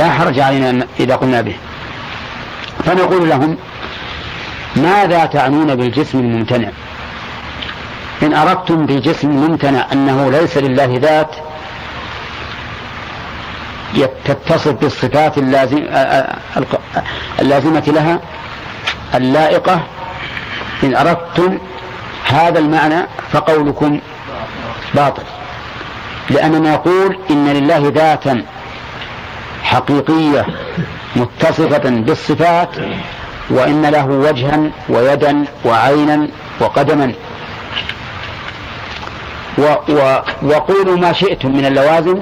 لا حرج علينا إذا قلنا به. فنقول لهم: ماذا تعنون بالجسم الممتنع؟ إن أردتم بالجسم الممتنع أنه ليس لله ذات تتصف بالصفات اللازمة لها اللائقة، إن أردتم هذا المعنى فقولكم باطل، لأننا نقول إن لله ذاتا حقيقية متصفة بالصفات، وإن له وجها ويدا وعينا وقدما، وقولوا ما شئتم من اللوازم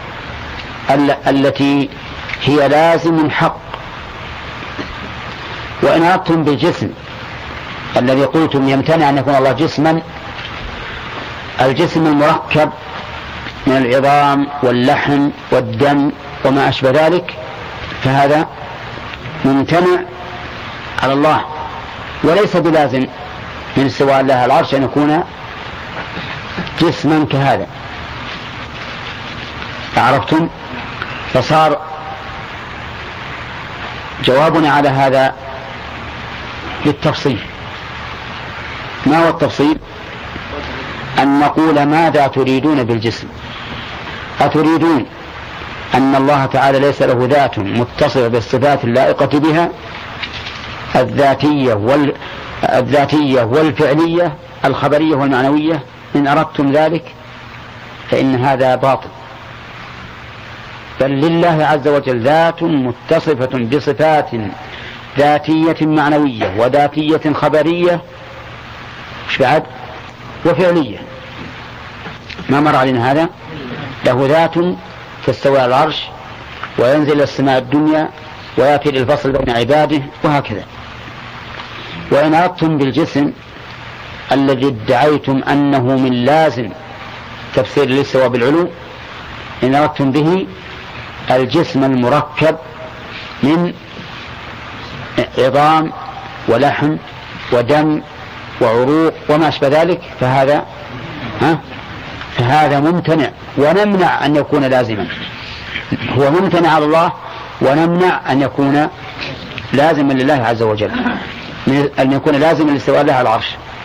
التي هي لازم حق. وإن أردتم بالجسم الذي قلتم يمتنع أن يكون الله جسما، الجسم المركب من العظام واللحم والدم وما أشبه ذلك، فهذا ممتنع على الله، وليس بلازم من استواء الله على العرش أن يكون جسما كهذا. عرفتم؟ فصار جوابنا على هذا للتفصيل. ما هو التفصيل؟ أن نقول: ماذا تريدون بالجسم؟ أتريدون أن الله تعالى ليس له ذات متصفة بالصفات اللائقة بها الذاتية والفعلية الخبرية والمعنوية؟ إن أردتم ذلك فإن هذا باطل، بل لله عز وجل ذات متصفة بصفات ذاتية معنوية وذاتية خبرية وفعلية. ما مر علينا هذا؟ له ذات تستوي على العرش وينزل إلى السماء الدنيا ويأتي للفصل بين عباده وهكذا. وإن أردتم بالجسم الذي ادعيتم أنه من لازم تفسير الاستواء بالعلو، إن أردتم به الجسم المركب من عظام ولحم ودم وعروق وما أشبه ذلك، فهذا ممتنع، ونمنع أن يكون لازما. هو ممتنع على الله، ونمنع أن يكون لازما لله عز وجل، أن يكون لازما لاستواء الله على العرش.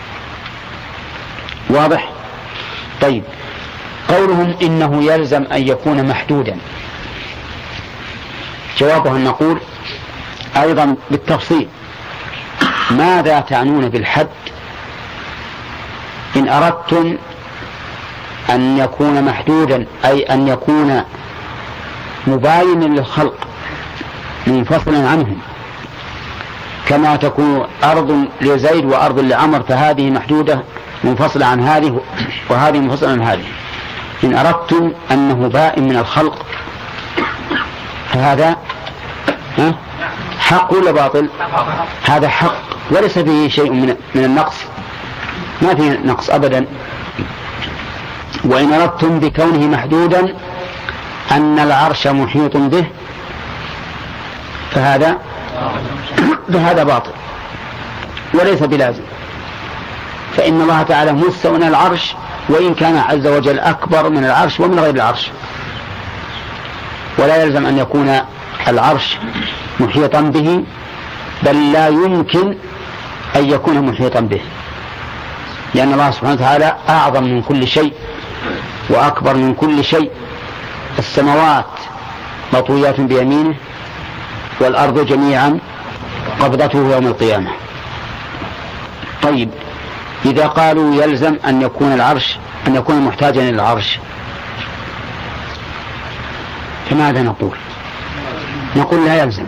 واضح؟ طيب، قولهم إنه يلزم أن يكون محدودا، جوابه أن نقول أيضا بالتفصيل: ماذا تعنون بالحد؟ إن أردتم أن يكون محدودا أي أن يكون مباينا للخلق منفصلا عنهم، كما تكون أرض لزيد وأرض لعمر، فهذه محدودة منفصلة عن هذه وهذه منفصلة عن هذه. إن أردتم أنه بائن من الخلق فهذا حق ولا باطل؟ هذا حق، وليس فيه شيء من النقص، ما فيه نقص أبدا. وإن أردتم بكونه محدودا أن العرش محيط به فهذا باطل وليس بلازم، فإن الله تعالى مستوى على العرش، وإن كان عز وجل أكبر من العرش ومن غير العرش، ولا يلزم أن يكون العرش محيطا به، بل لا يمكن أن يكون محيطا به، لأن الله سبحانه وتعالى أعظم من كل شيء وأكبر من كل شيء. السماوات مطويات بيمينه والأرض جميعا قبضته يوم القيامة. طيب، إذا قالوا يلزم أن يكون العرش أن يكون محتاجا إلى العرش، فماذا نقول؟ نقول لا يلزم،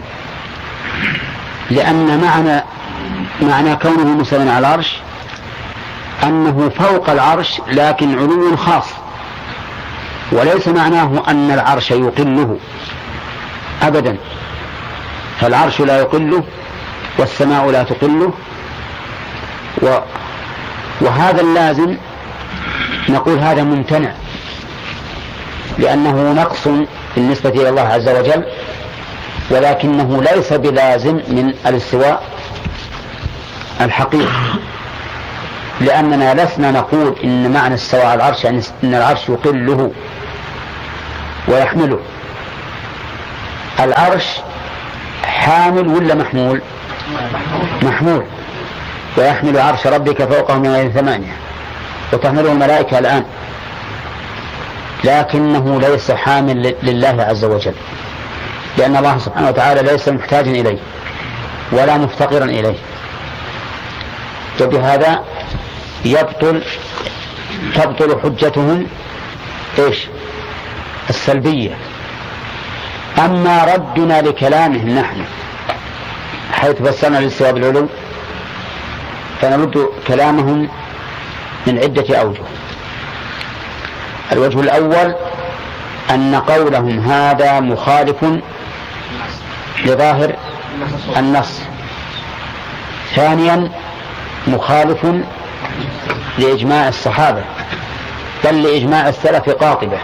لأن معنى كونه مستوى على العرش أنه فوق العرش لكن علو خاص، وليس معناه أن العرش يقله أبدا، فالعرش لا يقله والسماء لا تقله، وهذا اللازم نقول هذا ممتنع، لأنه نقص بالنسبة إلى الله عز وجل، ولكنه ليس بلازم من الاستواء الحقيقي، لأننا لسنا نقول إن معنى استواء على العرش يعني أن العرش يقله ويحمله، العرش حامل ولا محمول؟ محمول. ويحمل عرش ربك فوقهم يومئذ 8 وتحمله الملائكة الآن، لكنه ليس حامل لله عز وجل، لأن الله سبحانه وتعالى ليس محتاجا إليه ولا مفتقرا إليه، وبهذا تبطل حجتهم السلبية. أما ردنا لكلامهم نحن حيث فسرنا الاستواء بالعلو فنرد كلامهم من عدة أوجه. الوجه الأول أن قولهم هذا مخالف لظاهر النص. ثانيا مخالف لإجماع الصحابة بل لإجماع السلف قاطبة.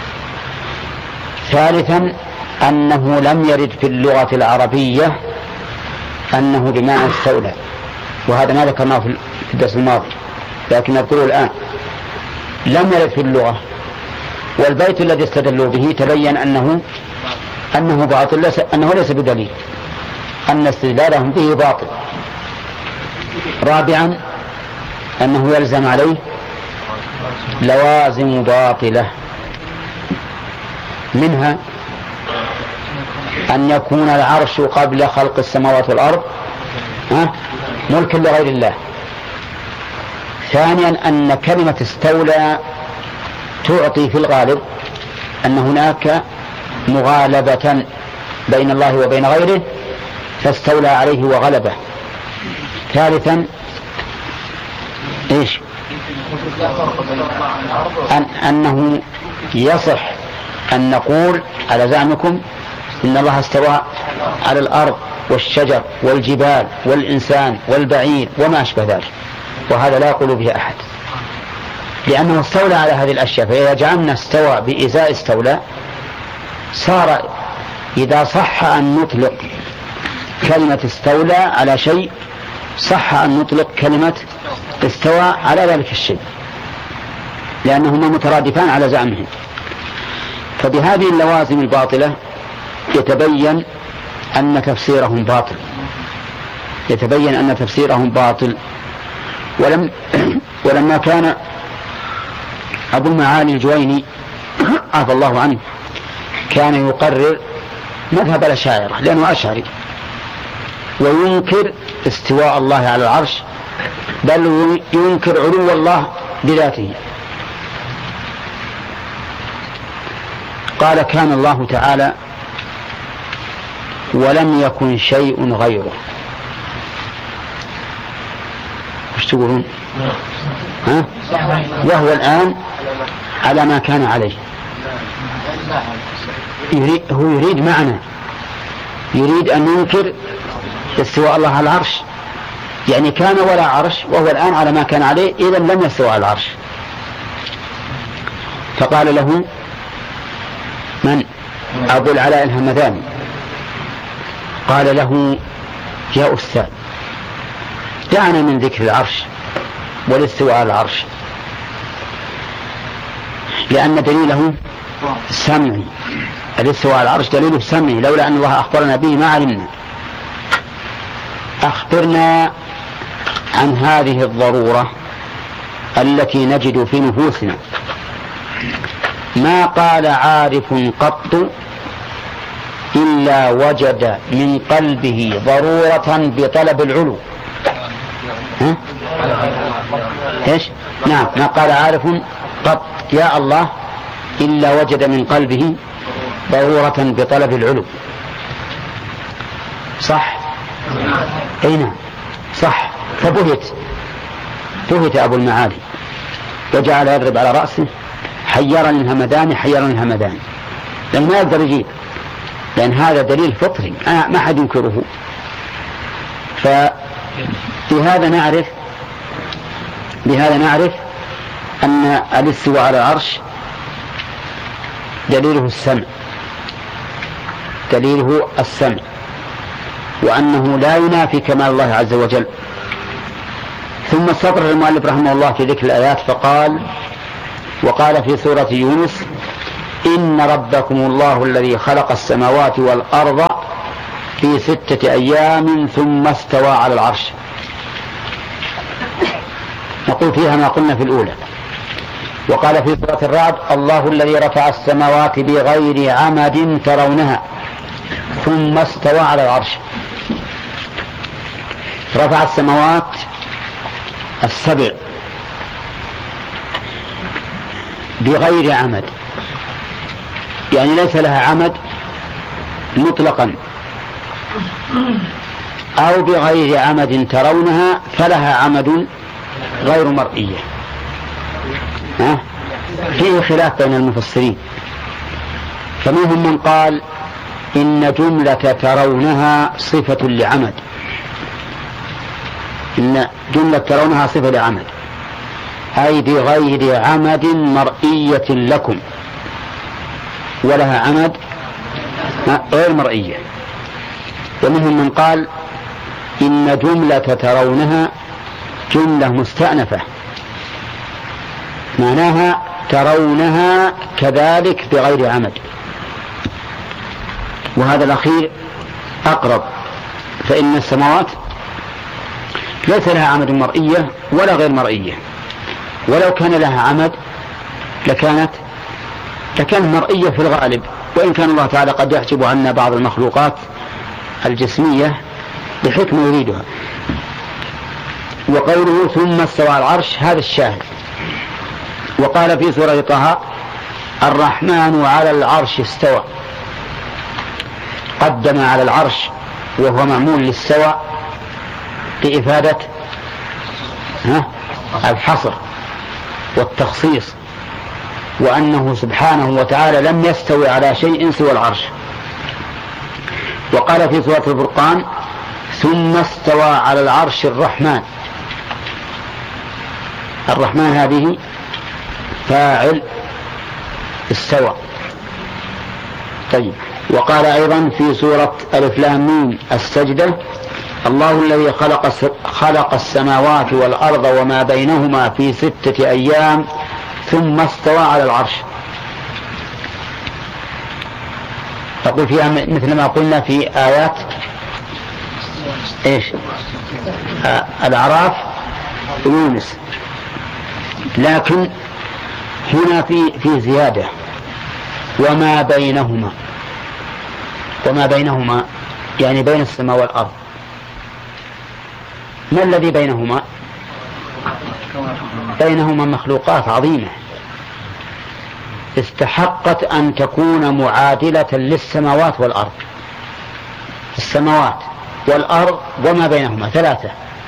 ثالثا أنه لم يرد في اللغة العربية أنه بمعنى استولى، وهذا ما ذكرناه في الدرس الماضي لكن نذكره الآن. لم يرد في اللغة، والبيت الذي استدلوا به تبين أنه باطل، أنه ليس بدليل، أن استدلالهم به باطل. رابعا أنه يلزم عليه لوازم باطلة، منها أن يكون العرش قبل خلق السماوات والأرض ملكا لغير الله. ثانيا أن كلمة استولى تعطي في الغالب أن هناك مغالبة بين الله وبين غيره فاستولى عليه وغلبه. ثالثا أنه يصح أن نقول على زعمكم إن الله استوى على الأرض والشجر والجبال والإنسان والبعير وما أشبه ذلك، وهذا لا يقول به أحد، لأنه استولى على هذه الأشياء. فإذا جعلنا استوى بإزاء استولى صار إذا صح أن نطلق كلمة استولى على شيء صح أن نطلق كلمة استوى على ذلك الشيء، لأنهما مترادفان على زعمهم. فبهذه اللوازم الباطلة يتبين أن تفسيرهم باطل. ولما كان أبو المعالي الجويني عفى الله عنه كان يقرر مذهب الأشاعرة لأنه أشعري وينكر استواء الله على العرش بل ينكر علو الله بذاته. قال كان الله تعالى ولم يكن شيء غيره. ايش تقولون؟ وهو الآن على ما كان عليه. هو يريد معنى، يريد أن ينكر استواء الله على العرش، يعني كان ولا عرش وهو الآن على ما كان عليه، إذا لم يستوى على العرش. فقال له من؟ أبو العلاء الهمداني قال له يا أستاذ دعنا من ذكر العرش والاستواء على العرش، لأن دليله سمعي، الاستواء على العرش دليله سمعي، لولا أن الله أخبرنا به ما علمنا. أخبرنا عن هذه الضرورة التي نجد في نفوسنا. ما قال عارف قط إلا وجد من قلبه ضرورة بطلب العلو. إيش؟ نعم، ما قال عارف قط يا الله إلا وجد من قلبه ضرورة بطلب العلو. صح؟ أين؟ صح. فبهت أبو المعالي وجعل يضرب على رأسه حيرني الهمدان، لأن ما يقدر يجيب، لأن هذا دليل فطري ما حد ينكره. فبهذا نعرف أن الاستواء على العرش دليله السمع، وأنه لا ينافي كمال الله عز وجل. ثم استطرد المؤلف رحمه الله في ذكر الآيات فقال: وقال في سورة يونس: إن ربكم الله الذي خلق السماوات والأرض في 6 أيام ثم استوى على العرش. نقول فيها ما قلنا في الأولى. وقال في سورة الرعد الله الذي رفع السماوات بغير عمد ترونها ثم استوى على العرش. رفع السماوات السبع بغير عمد، يعني ليس لها عمد مطلقا، أو بغير عمد ترونها فلها عمد غير مرئية. فيه خلاف بين المفسرين، فمنهم من قال إن جملة ترونها صفة لعمد، إن جملة ترونها صفة لعمد أي بغير عمد مرئية لكم، ولها عمد غير مرئية. ومنهم من قال إن جملة ترونها جملة مستأنفة، معناها ترونها كذلك بغير عمد، وهذا الأخير أقرب، فإن السماوات ليس لها عمد مرئية ولا غير مرئية، ولو كان لها عمد لكانت مرئية في الغالب، وإن كان الله تعالى قد يحجب عنا بعض المخلوقات الجسمية بحكمة يريدها. وقوله ثم استوى على العرش هذا الشاهد. وقال في سورة طه الرحمن على العرش استوى، قدم على العرش وهو معمول للسوى لإفادة الحصر والتخصيص، وأنه سبحانه وتعالى لم يستوي على شيء سوى العرش. وقال في سورة الفرقان ثم استوى على العرش الرحمن. الرحمن هذه فاعل استوى. طيب. وقال أيضا في سورة ألف لام ميم السجدة الله الذي خلق السماوات والأرض وما بينهما في 6 أيام ثم استوى على العرش. تقول فيها مثل ما قلنا في آيات الأعراف يونس، لكن هنا في زيادة وما بينهما. وما بينهما يعني بين السماء والأرض. ما الذي بينهما؟ بينهما مخلوقات عظيمة استحقت أن تكون معادلة للسماوات والأرض. السماوات والأرض وما بينهما 3،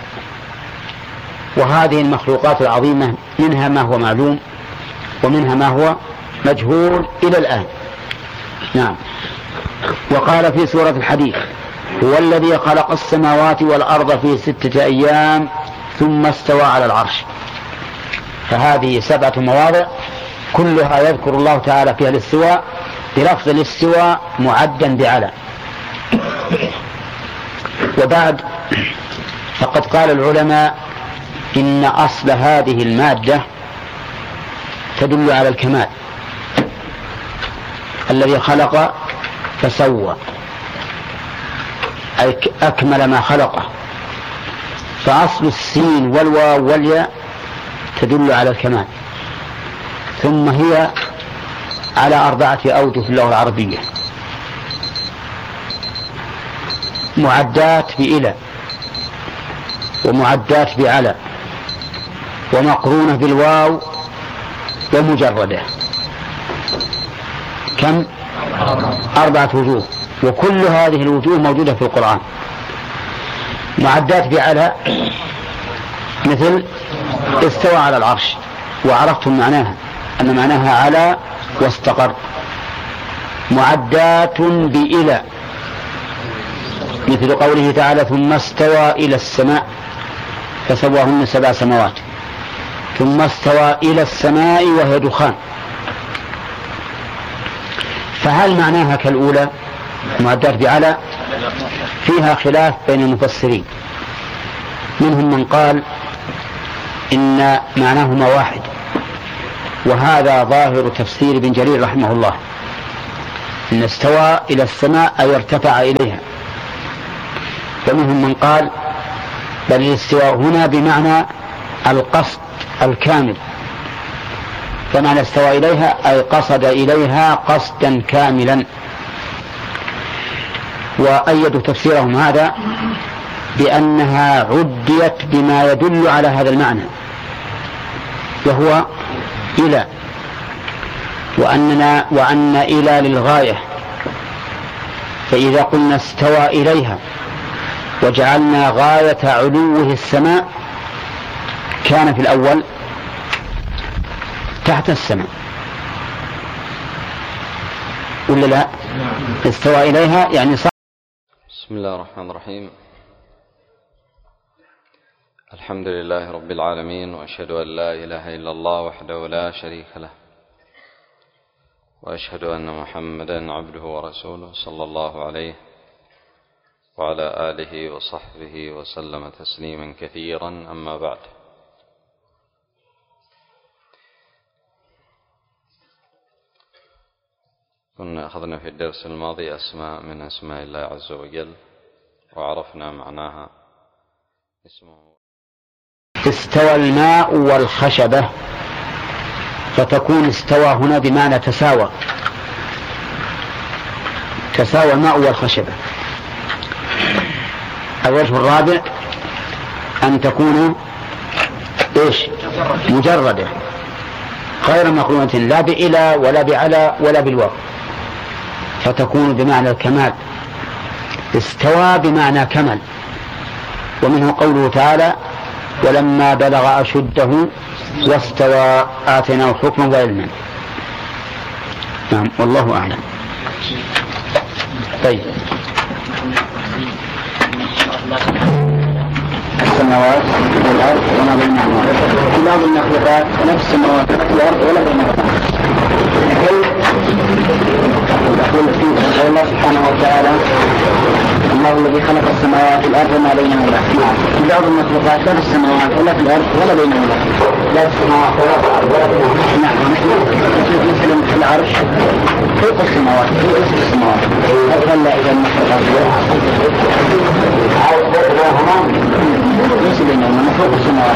وهذه المخلوقات العظيمة منها ما هو معلوم ومنها ما هو مجهول إلى الآن. نعم. وقال في سورة الحديث هو الذي خلق السماوات والأرض في 6 أيام ثم استوى على العرش. فهذه 7 مواضع كلها يذكر الله تعالى فيها الاستواء بلفظ الاستواء معدا بعلى. وبعد فقد قال العلماء إن أصل هذه المادة تدل على الكمال، الذي خلق فسوى أي أكمل ما خلقه. فأصل السين والواو والياء تدل على الكمال، ثم هي على 4 أوجه في اللغة العربية: معدات بإلى، ومعدات بعلى، ومقرونة بالواو، ومجردة. كم؟ 4 وجوه، وكل هذه الوجوه موجودة في القرآن. معدات بعلى مثل استوى على العرش، وعرفتم معناها أن معناها على واستقر. معدات بإلى مثل قوله تعالى ثم استوى إلى السماء فسواهن 7 سماوات، ثم استوى إلى السماء وهي دخان. فهل معناها كالأولى معدات بعلى؟ فيها خلاف بين المفسرين، منهم من قال إن معناهما واحد، وهذا ظاهر تفسير ابن جرير رحمه الله، إن استوى إلى السماء أي ارتفع إليها. ومنهم من قال بل الاستواء هنا بمعنى القصد الكامل، فمعنى استوى إليها أي قصد إليها قصدا كاملا. وأيدوا تفسيرهم هذا بأنها عديت بما يدل على هذا المعنى، وهو إلى، وأن إلى للغاية، فإذا قلنا استوى إليها وجعلنا غاية علوه السماء كان في الأول تحت السماء ولا لا؟ استوى إليها يعني صح. بسم الله الرحمن الرحيم. الحمد لله رب العالمين، وأشهد أن لا إله إلا الله وحده لا شريك له، وأشهد أن محمدا عبده ورسوله صلى الله عليه وعلى آله وصحبه وسلم تسليما كثيرا. أما بعد، كنا أخذنا في الدرس الماضي أسماء من أسماء الله عز وجل وعرفنا معناها. اسمه استوى الماء والخشبة، فتكون استوى هنا بمعنى تساوى الماء والخشبة. الوجه الرابع أن تكون مجردة غير مقرونة لا بإلى ولا بعلى ولا بالواو، فتكون بمعنى الكمال. استوى بمعنى كمل. ومنه قوله تعالى ولما بلغ أشده واستوى آتيناه حكما وعلما. نعم، والله أعلم. طيب، السماوات والأرض وما بينهما، بعض المخلوقات نفس السماوات والأرض ولا بينهما. يقول فيه الله سبحانه وتعالى الله الذي خلق السماوات والأرض وما بينهما. بعض المخلوقات لا في السماوات ولا في الأرض ولا بينهما، لا في السماوات ولا في الأرض ولا بينهما. نعم، مثل العرش فوق السماوات فوق السماوات، فلا إذا المخلوقات ليس بينهما فوق السماوات.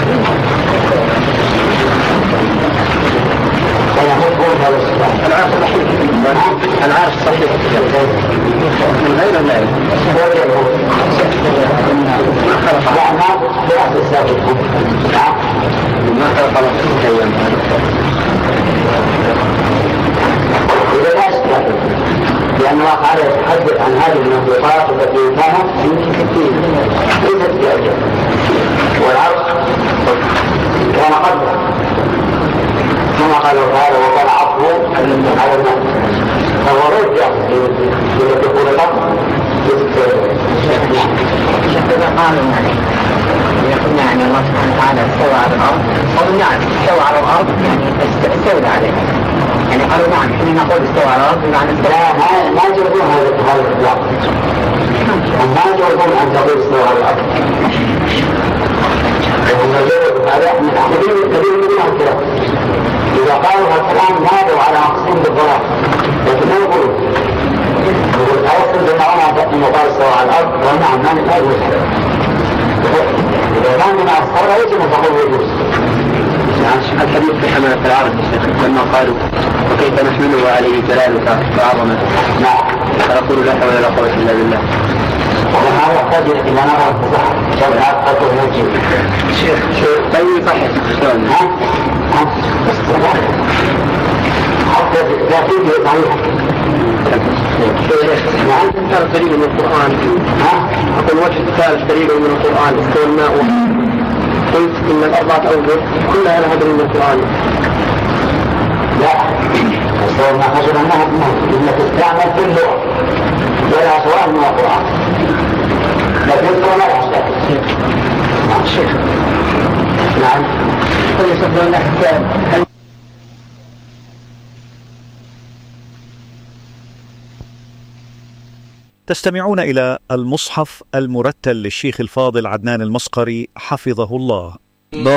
العرش صحيح من غير الله ما خلق لأن الله تعالى يتحدث عن هذه المخلوقات التي كانت يمكن كثير ليست بأجل، والعرش كان قدر كما قال تعالى وكان عرشه على الماء، فهو رجع التي خلقت قالوا يعني الله سبحانه وتعالى استوى على الأرض، قالوا نعم استوى على الأرض يعني استولى عليها، يعني قالوا نعم حين نقول استوى على الأرض بمعنى استوى. ما يجوزون هذا الإطلاق، ما يجوزون أن تقول استوى على الأرض، وهم يجوز هذا من كبير من الكلام. إذا قالوا الكلام نادوا على أقسام بالضلال، لكن ما يقولون أوصل بمعنى أنه قال استوى على الأرض، ونعم ما يجوز هذا. إذا كان بما أستوى يجب أن تقول يجوز. الحديث في حملة العرش لما قالوا وكيف نحمله عليه جلالك وعظمته، نعم، فنقول لا حول ولا قوة إلا بالله. وهذا يحتاج إلى نظر التصحيح، شرعات قطر نجيب شيخ طيب صحيح شلون حتى ذاتيه صحيح. نعم، مثال دليل من القرآن. أقول وجه مثال دليل من القرآن استوى الماء، قلت إن الأربعة أوجه كلها لها دليل من القرآن. لا، استوى الماء خشب أنها إنك تستعمل في اللغة ولا سواء من القرآن، لكن استوى لا يحتاج. نعم شيخ. نعم، فليسبب لنا حساب. تستمعون إلى المصحف المرتل للشيخ الفاضل عدنان المصقري حفظه الله.